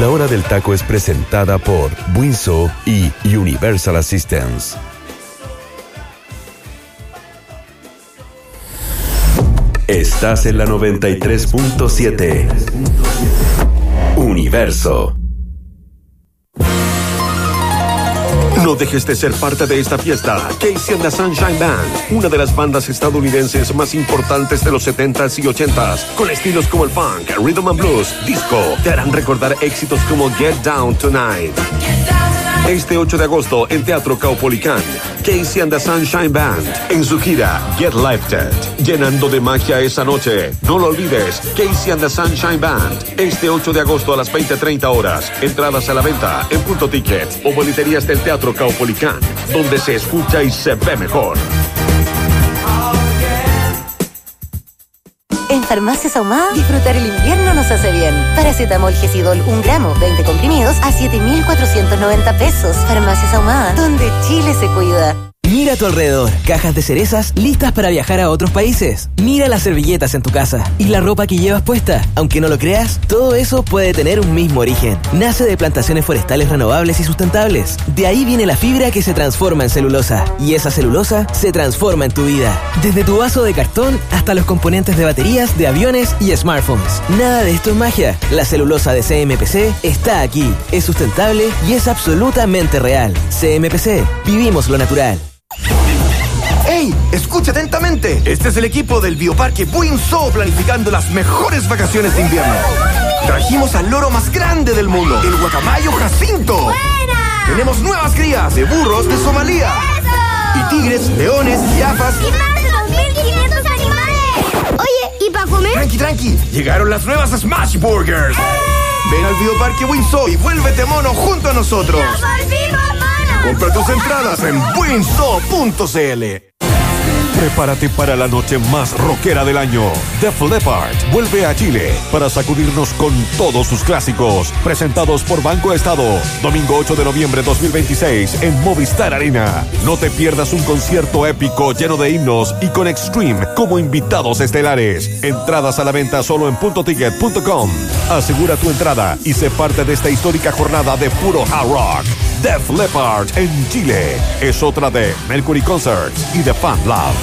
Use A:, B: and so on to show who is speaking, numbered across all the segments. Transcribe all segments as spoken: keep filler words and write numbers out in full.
A: La Hora del Taco es presentada por Winso y Universal Assistance. Estás en la noventa y tres punto siete. Universo.
B: No dejes de ser parte de esta fiesta. Casey and the Sunshine Band, una de las bandas estadounidenses más importantes de los setentas y ochentas, con estilos como el funk, rhythm and blues, disco, te harán recordar éxitos como Get Down Tonight. Este ocho de agosto en Teatro Caupolicán, Casey and the Sunshine Band en su gira Get Lifted, llenando de magia esa noche. No lo olvides, Casey and the Sunshine Band, este ocho de agosto a las veinte treinta horas. Entradas a la venta en Punto Ticket o boleterías del Teatro Caupolicán, donde se escucha y se ve mejor.
C: En Farmacias Ahumada, disfrutar el invierno nos hace bien. Paracetamol Gesidol un gramo, veinte comprimidos a siete mil cuatrocientos noventa pesos. Farmacias Ahumada, donde Chile se cuida.
D: Mira a tu alrededor, cajas de cerezas listas para viajar a otros países. Mira las servilletas en tu casa y la ropa que llevas puesta. Aunque no lo creas, todo eso puede tener un mismo origen. Nace de plantaciones forestales renovables y sustentables. De ahí viene la fibra que se transforma en celulosa. Y esa celulosa se transforma en tu vida. Desde tu vaso de cartón hasta los componentes de baterías, de aviones y smartphones. Nada de esto es magia. La celulosa de C M P C está aquí. Es sustentable y es absolutamente real. C M P C. Vivimos lo natural.
E: ¡Ey! Escucha atentamente. Este es el equipo del Bioparque Winso planificando las mejores vacaciones de invierno. Trajimos al loro más grande del mundo, el guacamayo Jacinto. ¡Buena! Tenemos nuevas crías de burros de Somalia. ¡Eso! Y tigres, leones, jirafas.
F: ¡Y más de dos mil quinientos animales! Oye, ¿y para comer?
E: Tranqui, tranqui. Llegaron las nuevas Smash Burgers. ¡Eh! Ven al Bioparque Winso y vuélvete mono junto a nosotros.
F: ¡Nos volvimos monos!
E: Compra tus entradas en winso punto c l.
B: Prepárate para la noche más rockera del año. Def Leppard vuelve a Chile para sacudirnos con todos sus clásicos. Presentados por Banco Estado. Domingo ocho de noviembre dos mil veintiséis en Movistar Arena. No te pierdas un concierto épico lleno de himnos y con Extreme como invitados estelares. Entradas a la venta solo en punto ticket punto com. Asegura tu entrada y sé parte de esta histórica jornada de puro hard rock. Def Leppard en Chile es otra de Mercury Concerts y The Fan Lab.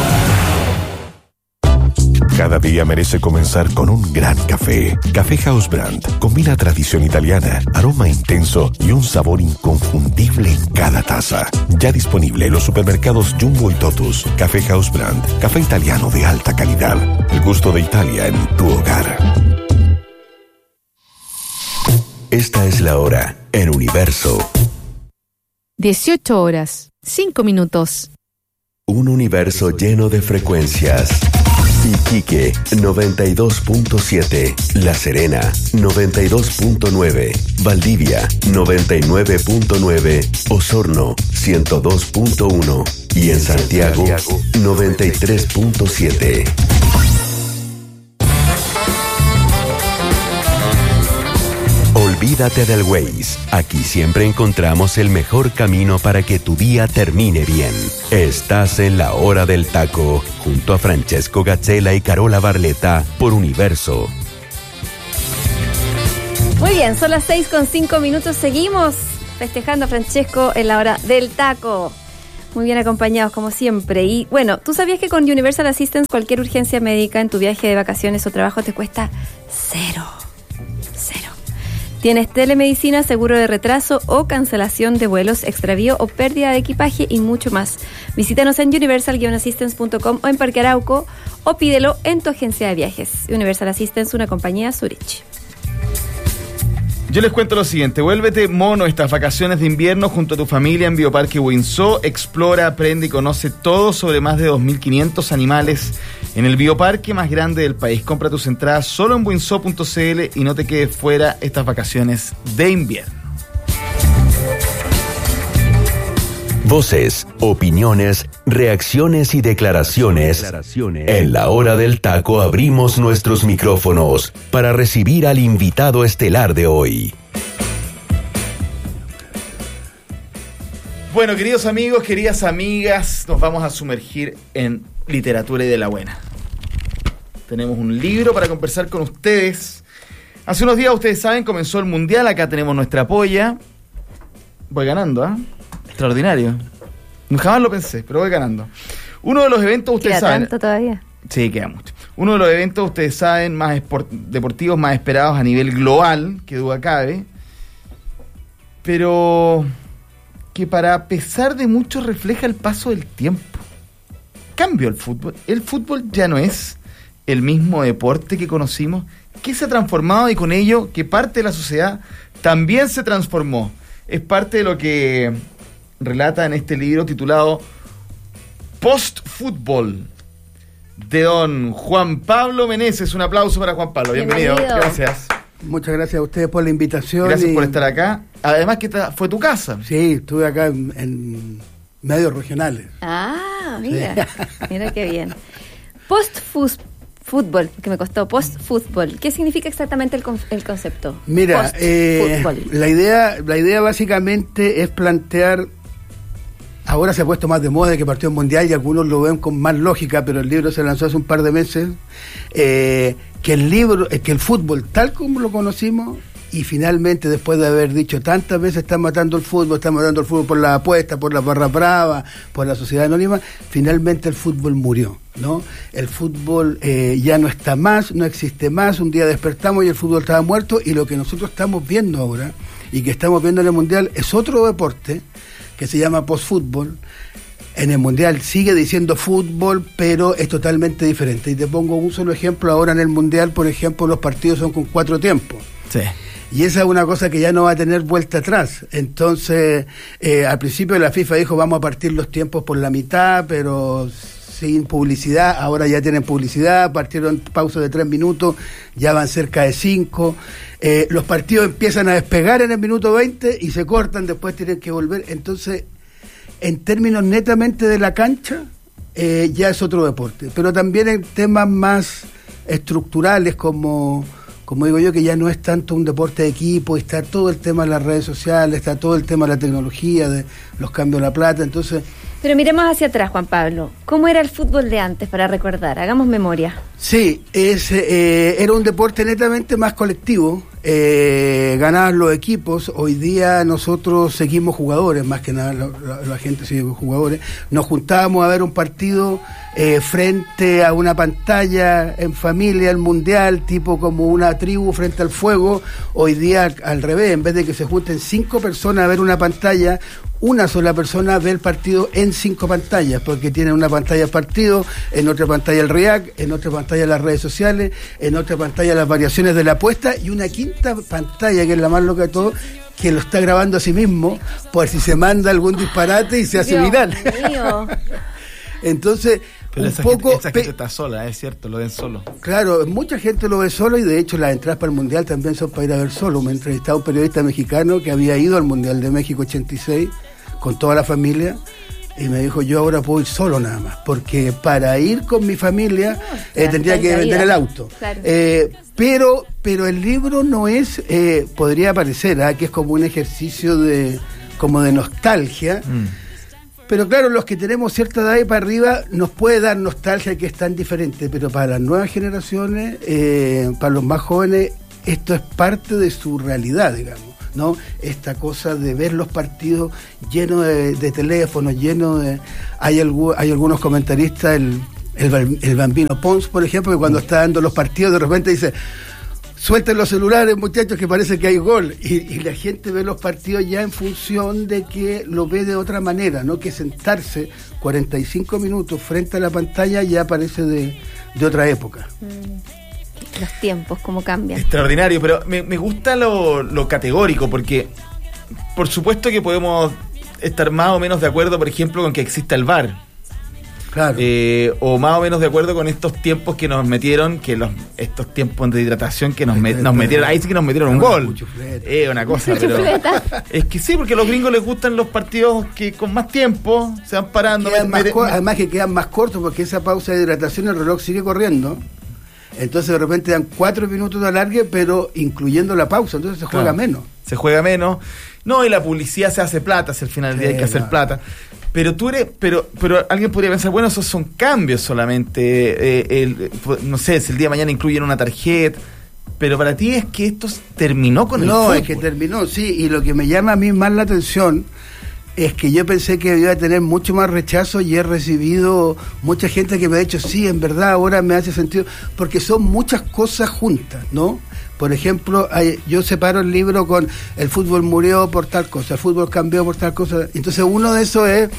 A: Cada día merece comenzar con un gran café. Café House Brand combina tradición italiana, aroma intenso y un sabor inconfundible en cada taza. Ya disponible en los supermercados Jumbo y Totus. Café House Brand, café italiano de alta calidad. El gusto de Italia en tu hogar. Esta es la hora en Universo.
G: dieciocho horas, cinco minutos.
A: Un universo lleno de frecuencias. Iquique, noventa y dos punto siete. La Serena, noventa y dos punto nueve. Valdivia, noventa y nueve punto nueve. Osorno, ciento dos punto uno. Y en Santiago, noventa y tres punto siete. Olvídate del Waze. Aquí siempre encontramos el mejor camino para que tu día termine bien. Estás en la Hora del Taco, junto a Francesco Gazzella y Carola Barletta por Universo.
H: Muy bien, son las seis con cinco minutos. Seguimos festejando a Francesco en la Hora del Taco. Muy bien acompañados, como siempre. Y bueno, ¿tú sabías que con Universal Assistance cualquier urgencia médica en tu viaje de vacaciones o trabajo te cuesta cero? Cero. Tienes telemedicina, seguro de retraso o cancelación de vuelos, extravío o pérdida de equipaje y mucho más. Visítanos en universal assistance punto com o en Parque Arauco o pídelo en tu agencia de viajes. Universal Assistance, una compañía Zurich.
I: Yo les cuento lo siguiente, vuélvete mono estas vacaciones de invierno junto a tu familia en Bioparque Winso. Explora, aprende y conoce todo sobre más de dos mil quinientos animales en el bioparque más grande del país. Compra tus entradas solo en winso punto c l y no te quedes fuera estas vacaciones de invierno.
A: Voces, opiniones, reacciones y declaraciones. En la Hora del Taco abrimos nuestros micrófonos para recibir al invitado estelar de hoy.
I: Bueno, queridos amigos, queridas amigas, nos vamos a sumergir en literatura y de la buena. Tenemos un libro para conversar con ustedes Hace unos días, ustedes saben, comenzó el Mundial. Acá tenemos nuestra polla. Voy ganando, ¿ah? ¿eh? Extraordinario. Jamás lo pensé, pero voy ganando. Uno de los eventos, ustedes
H: ¿Queda
I: saben...
H: tanto todavía?
I: Sí, queda mucho. Uno de los eventos, ustedes saben, más esport- deportivos más esperados a nivel global, que duda cabe, pero que para a pesar de mucho refleja el paso del tiempo. Cambió el fútbol. El fútbol ya no es el mismo deporte que conocimos, que se ha transformado y con ello que parte de la sociedad también se transformó. Es parte de lo que relata en este libro titulado Post-Fútbol, de don Juan Pablo Meneses. Un aplauso para Juan Pablo. Bienvenido.
H: Bienvenido.
I: Gracias.
J: Muchas gracias a ustedes por la invitación.
I: Gracias
J: y...
I: por estar acá. Además que fue tu casa.
J: Sí, estuve acá en, en medios regionales.
H: Ah, mira. Sí. Mira qué bien. Post-fútbol, que me costó. Post-fútbol. ¿Qué significa exactamente el, con, el concepto?
J: Mira, eh, la idea, la idea básicamente es plantear. Ahora se ha puesto más de moda que partido mundial y algunos lo ven con más lógica, pero el libro se lanzó hace un par de meses, eh, que el libro, que el fútbol tal como lo conocimos, y finalmente después de haber dicho tantas veces están matando el fútbol, están matando el fútbol por la apuesta, por la barra brava, por la sociedad anónima, finalmente el fútbol murió, ¿no? El fútbol eh, ya no está más, no existe más, un día despertamos y el fútbol estaba muerto, y lo que nosotros estamos viendo ahora, y que estamos viendo en el mundial, es otro deporte que se llama post-fútbol. En el Mundial sigue diciendo fútbol, pero es totalmente diferente. Y te pongo un solo ejemplo. Ahora en el Mundial, por ejemplo, los partidos son con cuatro tiempos.
I: Sí.
J: Y esa es una cosa que ya no va a tener vuelta atrás. Entonces, eh, al principio la FIFA dijo vamos a partir los tiempos por la mitad, pero sin publicidad. Ahora ya tienen publicidad, partieron pausa de tres minutos, ya van cerca de cinco. Eh, los partidos empiezan a despegar en el minuto veinte y se cortan, después tienen que volver. Entonces, en términos netamente de la cancha, eh, ya es otro deporte. Pero también en temas más estructurales, como, como digo yo, que ya no es tanto un deporte de equipo, está todo el tema de las redes sociales, está todo el tema de la tecnología, de los cambios de la plata, entonces...
H: Pero miremos hacia atrás, Juan Pablo. ¿Cómo era el fútbol de antes, para recordar? Hagamos memoria.
J: Sí, es, eh, era un deporte netamente más colectivo, eh, ganaban los equipos. Hoy día nosotros seguimos jugadores, más que nada la, la, la gente sigue con jugadores. Nos juntábamos a ver un partido eh, frente a una pantalla en familia, el mundial, tipo como una tribu frente al fuego. Hoy día al, al revés, en vez de que se junten cinco personas a ver una pantalla, una sola persona ve el partido en cinco pantallas, porque tiene una pantalla el partido, en otra pantalla el React, en otra pantalla las redes sociales, en otra pantalla las variaciones de la apuesta, y una quinta pantalla, que es la más loca de todo, que lo está grabando a sí mismo, por si se manda algún disparate y se hace
H: Dios
J: viral.
H: Mío.
J: Entonces,
I: pero
J: un
I: esa
J: poco...
I: gente, esa gente está sola, es cierto, lo ven solo.
J: Claro, mucha gente lo ve solo, y de hecho las entradas para el Mundial también son para ir a ver solo. Me entrevistaba un periodista mexicano que había ido al Mundial de México ochenta y seis con toda la familia, y me dijo, yo ahora puedo ir solo nada más, porque para ir con mi familia no, eh, tendría que vender el auto. Claro. Eh, pero pero el libro no es, eh, podría parecer, ¿eh? que es como un ejercicio de como de nostalgia, mm. pero claro, los que tenemos cierta edad y para arriba nos puede dar nostalgia, que es tan diferente, pero para las nuevas generaciones, eh, para los más jóvenes, esto es parte de su realidad, digamos, ¿no? Esta cosa de ver los partidos llenos de, de teléfonos, llenos de... Hay, algu, hay algunos comentaristas, el, el, el Bambino Pons, por ejemplo, que cuando está dando los partidos de repente dice, suelten los celulares, muchachos, que parece que hay gol, y, y la gente ve los partidos ya en función de que lo ve de otra manera, no que sentarse cuarenta y cinco minutos frente a la pantalla ya parece de, de otra época.
H: Mm. Los tiempos, cómo cambian.
I: Extraordinario, pero me, me gusta lo, lo categórico, porque por supuesto que podemos estar más o menos de acuerdo, por ejemplo, con que exista el V A R.
J: Claro.
I: Eh, o más o menos de acuerdo con estos tiempos que nos metieron, que los estos tiempos de hidratación que nos, me, nos metieron, ahí sí que nos metieron un gol. Eh, una cosa, pero es que sí, porque a los gringos les gustan los partidos que con más tiempo se van parando.
J: Me, más me, cor- además que quedan más cortos, porque esa pausa de hidratación el reloj sigue corriendo. Entonces de repente dan cuatro minutos de alargue, pero incluyendo la pausa, entonces se juega claro, menos.
I: Se juega menos. No, y la publicidad se hace plata, si al final del sí, día hay que hacer no. plata. Pero tú eres, pero, pero alguien podría pensar, bueno, esos son cambios solamente. Eh, el, no sé, si el día de mañana incluyen una tarjeta. Pero para ti es que esto terminó con el
J: no,
I: fútbol.
J: No, es que terminó, sí, y lo que me llama a mí más la atención es que yo pensé que iba a tener mucho más rechazo y he recibido mucha gente que me ha dicho, sí, en verdad ahora me hace sentido, porque son muchas cosas juntas, ¿no? Por ejemplo, hay, yo separo el libro con el fútbol murió por tal cosa, el fútbol cambió por tal cosa, entonces uno de esos es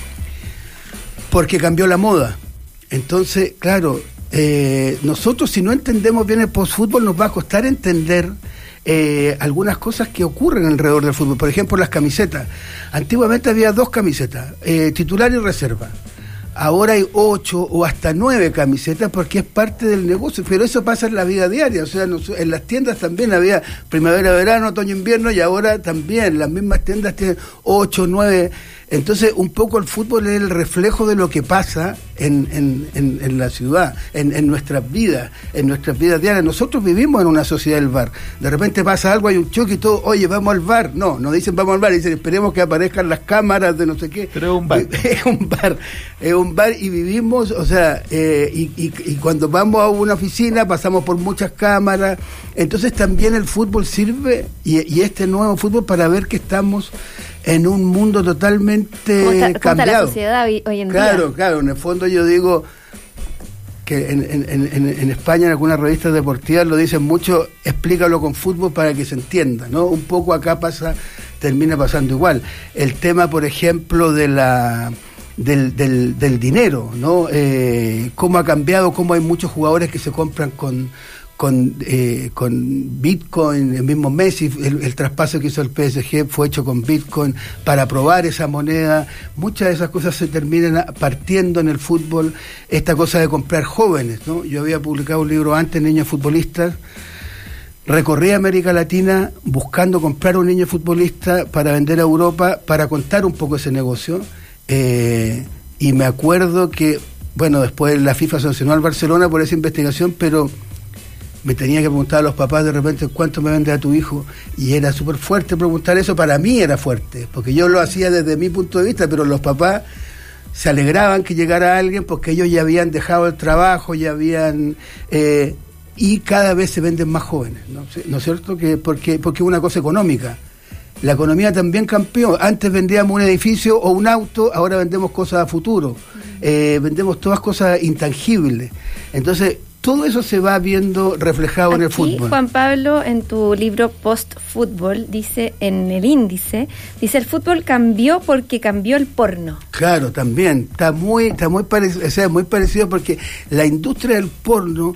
J: porque cambió la moda. Entonces, claro, eh, nosotros si no entendemos bien el postfútbol nos va a costar entender eh, algunas cosas que ocurren alrededor del fútbol. Por ejemplo, las camisetas. Antiguamente había dos camisetas, eh, titular y reserva. Ahora hay ocho o hasta nueve camisetas porque es parte del negocio, pero eso pasa en la vida diaria, o sea, en las tiendas también había primavera, verano, otoño, invierno y ahora también las mismas tiendas tienen ocho, nueve. Entonces, un poco el fútbol es el reflejo de lo que pasa en, en, en, en la ciudad, en, en nuestras vidas, en nuestras vidas diarias. Nosotros vivimos en una sociedad del bar. De repente pasa algo, hay un choque y todo, oye, vamos al bar. No, no dicen vamos al bar, dicen esperemos que aparezcan las cámaras de no sé qué.
I: Pero es un bar.
J: Es un bar, es un bar y vivimos, o sea, eh, y, y, y cuando vamos a una oficina pasamos por muchas cámaras. Entonces también el fútbol sirve, y, y este nuevo fútbol, para ver que estamos en un mundo totalmente
H: ¿Cómo está, cómo
J: cambiado.
H: está la sociedad hoy, hoy en
J: claro,
H: día?
J: Claro, en el fondo yo digo que en, en, en, en España en algunas revistas deportivas lo dicen mucho, explícalo con fútbol para que se entienda, ¿no? Un poco acá pasa, termina pasando igual. El tema, por ejemplo, de la del, del, del dinero, ¿no? Eh, cómo ha cambiado, cómo hay muchos jugadores que se compran con con eh, con Bitcoin, el mismo Messi, el, el traspaso que hizo el P S G fue hecho con Bitcoin para probar esa moneda. Muchas de esas cosas se terminan partiendo en el fútbol, esta cosa de comprar jóvenes, ¿no? Yo había publicado un libro antes, Niños Futbolistas, recorrí América Latina buscando comprar un niño futbolista para vender a Europa, para contar un poco ese negocio, eh, y me acuerdo que, bueno, después la FIFA sancionó al Barcelona por esa investigación, pero me tenía que preguntar a los papás de repente cuánto me vende a tu hijo, y era súper fuerte preguntar eso. Para mí era fuerte, porque yo lo hacía desde mi punto de vista, pero los papás se alegraban que llegara alguien porque ellos ya habían dejado el trabajo, ya habían eh, y cada vez se venden más jóvenes, ¿no? ¿No es cierto? Que porque porque es una cosa económica. La economía también cambió. Antes vendíamos un edificio o un auto, ahora vendemos cosas a futuro, eh, vendemos todas cosas intangibles. Entonces todo eso se va viendo reflejado
H: Aquí,
J: en el fútbol.
H: Juan Pablo, en tu libro Post-Fútbol, dice en el índice, dice el fútbol cambió porque cambió el porno.
J: Claro, también. Está muy, está muy parecido, o sea, muy parecido porque la industria del porno,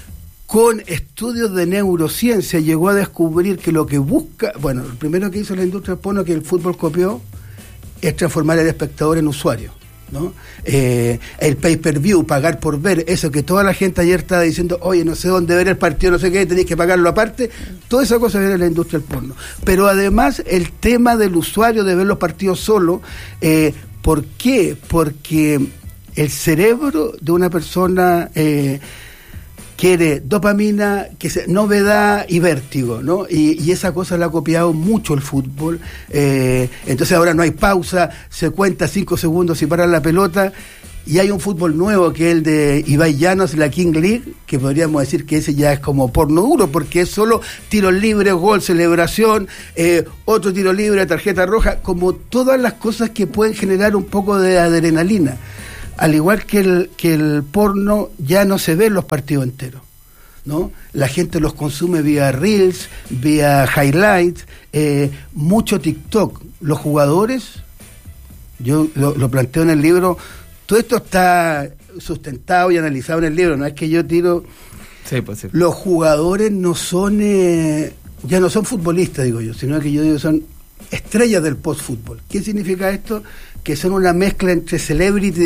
J: con estudios de neurociencia, llegó a descubrir que lo que busca, bueno, lo primero que hizo la industria del porno que el fútbol copió es transformar al espectador en usuario, ¿no? Eh, el pay-per-view, pagar por ver, eso que toda la gente ayer estaba diciendo, oye, no sé dónde ver el partido, no sé qué, tenéis que pagarlo aparte, toda esa cosa viene de la industria del porno. Pero además el tema del usuario de ver los partidos solo, eh, ¿por qué? Porque el cerebro de una persona eh, quiere dopamina, que se, novedad y vértigo, ¿no? Y, y esa cosa la ha copiado mucho el fútbol. Eh, entonces ahora no hay pausa, se cuenta cinco segundos y para la pelota. Y hay un fútbol nuevo que es el de Ibai Llanos, la King League, que podríamos decir que ese ya es como porno duro, porque es solo tiros libres, gol, celebración, eh, otro tiro libre, tarjeta roja, como todas las cosas que pueden generar un poco de adrenalina. Al igual que el, que el porno, ya no se ven los partidos enteros, ¿no? La gente los consume vía Reels, vía Highlights, eh, mucho TikTok. Los jugadores, yo lo, lo planteo en el libro, todo esto está sustentado y analizado en el libro, no es que yo tiro...
I: Sí, pues sí.
J: Los jugadores no son, eh, ya no son futbolistas, digo yo, sino que yo digo son estrellas del post-fútbol. ¿Qué significa esto? Que son una mezcla entre celebrity